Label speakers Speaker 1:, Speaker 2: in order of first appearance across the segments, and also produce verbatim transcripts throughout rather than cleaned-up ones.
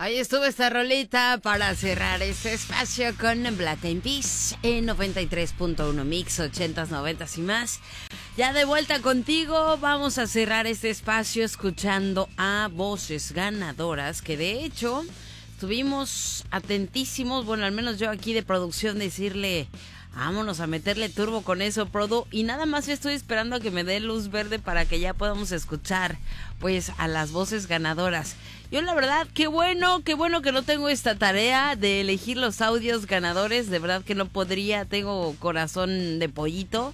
Speaker 1: Ahí estuvo esta rolita para cerrar este espacio con Black Eyed Peas en noventa y tres punto uno Mix, ochentas, noventas y más. Ya de vuelta contigo, vamos a cerrar este espacio escuchando a voces ganadoras que de hecho estuvimos atentísimos, bueno, al menos yo aquí de producción decirle, vámonos a meterle turbo con eso, Produ, y nada más estoy esperando a que me dé luz verde para que ya podamos escuchar pues a las voces ganadoras. Yo la verdad, qué bueno, qué bueno que no tengo esta tarea de elegir los audios ganadores, de verdad que no podría, tengo corazón de pollito.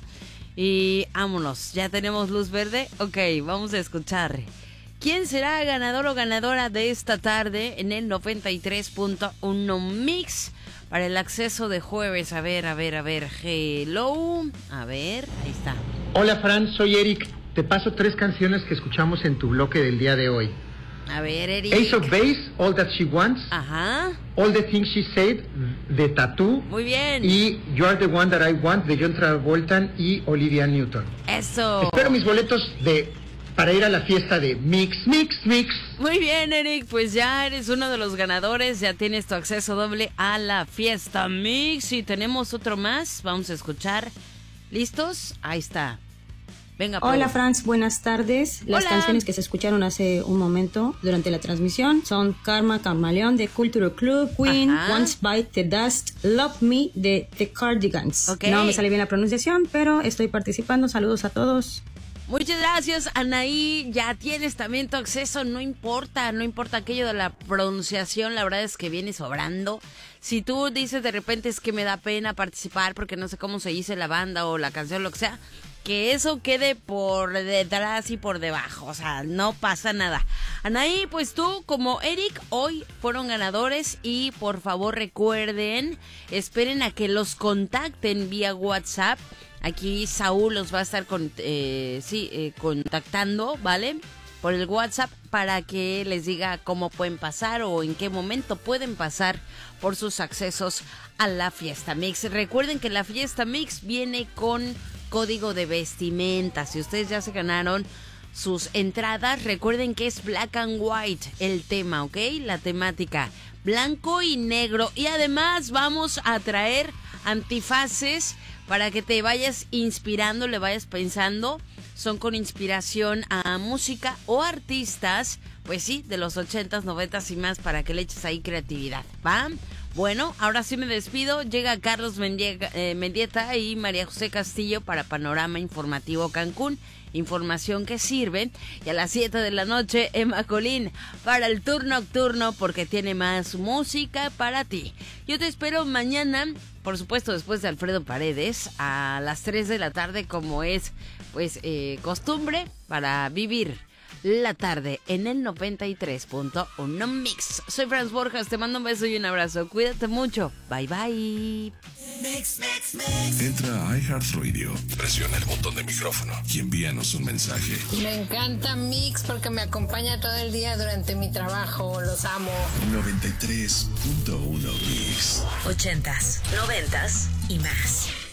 Speaker 1: Y vámonos, ya tenemos luz verde, ok, vamos a escuchar. ¿Quién será ganador o ganadora de esta tarde en el noventa y tres punto uno Mix para el acceso de jueves? A ver, a ver, a ver, hello, a ver, ahí está.
Speaker 2: Hola Fran, soy Eric, te paso tres canciones que escuchamos en tu bloque del día de hoy.
Speaker 1: A ver, Eric.
Speaker 2: Ace of Base, All That She Wants.
Speaker 1: Ajá.
Speaker 2: All the Things She Said, de Tattoo.
Speaker 1: Muy bien.
Speaker 2: Y You Are the One That I Want, de John Travolta y Olivia Newton.
Speaker 1: Eso.
Speaker 2: Espero mis boletos de para ir a la fiesta de Mix, Mix, Mix.
Speaker 1: Muy bien, Eric, pues ya eres uno de los ganadores, ya tienes tu acceso doble a la fiesta Mix. Y tenemos otro más, vamos a escuchar. ¿Listos? Ahí está. Venga,
Speaker 3: Hola, Pro. Franz, buenas tardes. Las
Speaker 1: Hola.
Speaker 3: canciones que se escucharon hace un momento durante la transmisión son Karma Camaleón de Cultural Club, Queen,
Speaker 1: Ajá.
Speaker 3: Once Bite the Dust, Love Me de The Cardigans.
Speaker 1: Okay.
Speaker 3: No me sale bien la pronunciación, pero estoy participando. Saludos a todos.
Speaker 1: Muchas gracias, Anaí. Ya tienes también tu acceso, no importa, no importa aquello de la pronunciación, la verdad es que viene sobrando. Si tú dices de repente es que me da pena participar porque no sé cómo se dice la banda o la canción, lo que sea, que eso quede por detrás y por debajo, o sea, no pasa nada. Anaí, pues tú como Eric hoy fueron ganadores y por favor recuerden, esperen a que los contacten vía WhatsApp. Aquí Saúl los va a estar con, eh, sí, eh, contactando, ¿vale? Por el WhatsApp para que les diga cómo pueden pasar o en qué momento pueden pasar por sus accesos a la Fiesta Mix. Recuerden que la Fiesta Mix viene con código de vestimenta. Si ustedes ya se ganaron sus entradas, recuerden que es black and white el tema, ¿ok? La temática, blanco y negro. Y además vamos a traer antifaces para que te vayas inspirando, le vayas pensando. Son con inspiración a música o artistas, pues sí, de los ochentas, noventas y más, para que le eches ahí creatividad, ¿va? Bueno, ahora sí me despido. Llega Carlos Mendieta, eh, Mendieta y María José Castillo para Panorama Informativo Cancún. Información que sirve. Y a las siete de la noche, Emma Colín para el turno nocturno, porque tiene más música para ti. Yo te espero mañana, por supuesto después de Alfredo Paredes, a las tres de la tarde, como es pues eh, costumbre, para vivir la tarde en el noventa y tres punto uno Mix. Soy Franz Borjas, te mando un beso y un abrazo. Cuídate mucho. Bye bye.
Speaker 4: Mix, mix, mix. Entra a iHeartRadio, presiona el botón de micrófono y envíanos un mensaje.
Speaker 5: Me encanta Mix porque me acompaña todo el día durante mi trabajo. Los amo.
Speaker 4: noventa y tres punto uno Mix.
Speaker 6: Ochentas, noventas y más.